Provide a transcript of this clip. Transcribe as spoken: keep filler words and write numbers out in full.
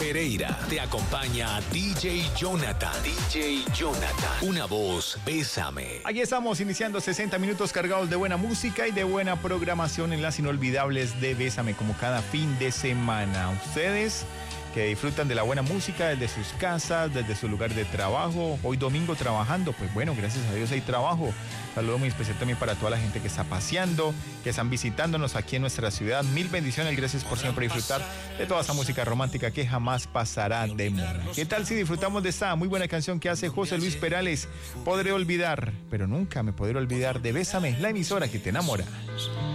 Pereira. Te acompaña D J Jonathan. D J Jonathan. Una voz, Bésame. Aquí estamos iniciando sesenta minutos cargados de buena música y de buena programación en las inolvidables de Bésame, como cada fin de semana. Ustedes que disfrutan de la buena música desde sus casas, desde su lugar de trabajo. Hoy domingo trabajando, pues bueno, gracias a Dios hay trabajo. Saludo muy especial también para toda la gente que está paseando, que están visitándonos aquí en nuestra ciudad. Mil bendiciones, gracias por siempre disfrutar de toda esa música romántica que jamás pasará de moda. ¿Qué tal si disfrutamos de esta muy buena canción que hace José Luis Perales? Podré olvidar, pero nunca me podré olvidar de Bésame, la emisora que te enamora.